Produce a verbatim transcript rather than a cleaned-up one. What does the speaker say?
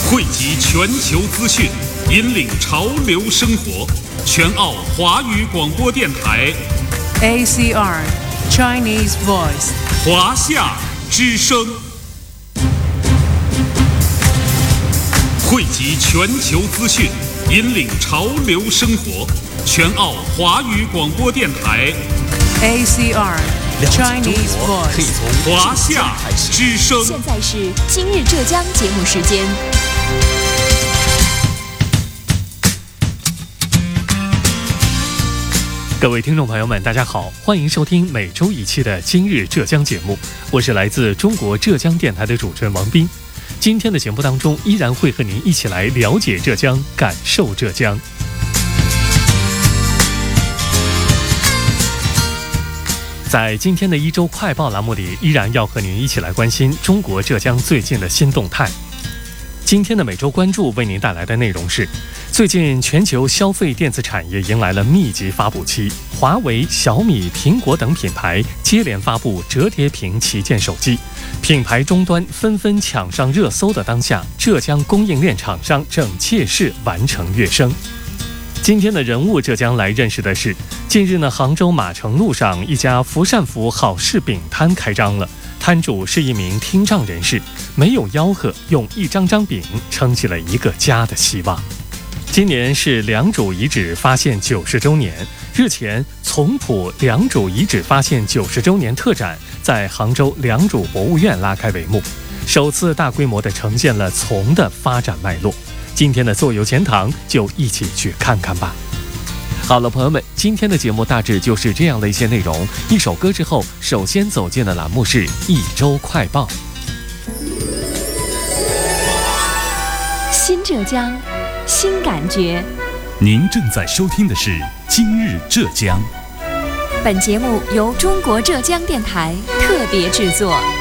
汇集全球资讯，引领潮流生活。全澳华语广播电台 A C R Chinese Voice 华夏之声，汇集全球资讯，引领潮流生活。全澳华语广播电台 A C R Chinese Voice 华夏之声。 现在是今日浙江节目时间。 各位听众朋友们，大家好，欢迎收听每周一期的今日浙江节目，我是来自中国浙江电台的主持人王斌。今天的节目当中，依然会和您一起来了解浙江，感受浙江。在今天的一周快报栏目里，依然要和您一起来关心中国浙江最近的新动态。今天的每周关注为您带来的内容是：最近全球消费电子产业迎来了密集发布期，华为、小米、苹果等品牌接连发布折叠屏旗舰手机，品牌终端纷纷抢上热搜的当下，浙江供应链厂商正借势完成跃升。今天的人物浙江来认识的是，近日呢，杭州马城路上一家福善福好事饼摊开张了，摊主是一名听障人士，没有吆喝，用一张张饼撑起了一个家的希望。今年是良渚遗址发现九十周年，日前从普良渚遗址发现九十周年特展在杭州良渚博物院拉开帷幕，首次大规模地呈现了从的发展脉络。今天的坐游钱塘就一起去看看吧。好了，朋友们，今天的节目大致就是这样的一些内容。一首歌之后，首先走进的栏目是一周快报。 新浙江，新感觉。 您正在收听的是今日浙江。 本节目由中国浙江电台特别制作。